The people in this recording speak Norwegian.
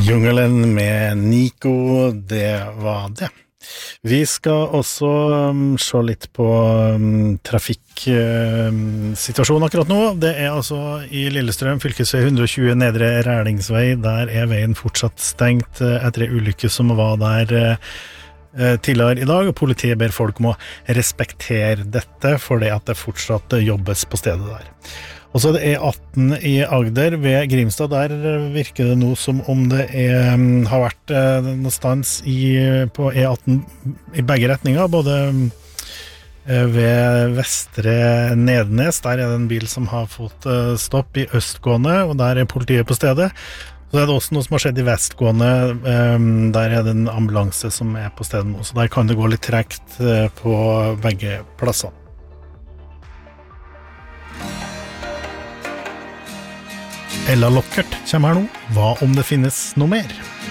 Jungelen med Nico, det var det. Vi skal også se litt på trafikksituasjonen akkurat nå. Det altså i Lillestrøm, fylkesvei 120 Nedre Rælingsvei. Der veien fortsatt stengt etter en ulykke som var der tidligere i dag. Politiet ber folk om å respektere dette, for det at det fortsatt jobbes på stedet der. Og så det E18 i Agder ved Grimstad. Der virker det nå som om det har vært noe stans på E18 i begge retninger, både ved Vestre Nednes. Der det en bil som har fått stopp i østgående, og der politiet på stedet. Så det også noe som har skjedd i vestgående. Der det en ambulanse som på stedet nå, så der kan det gå litt trekt på begge plassene. Ella Lockert kommer her nå. Hva om det finnes noe mer?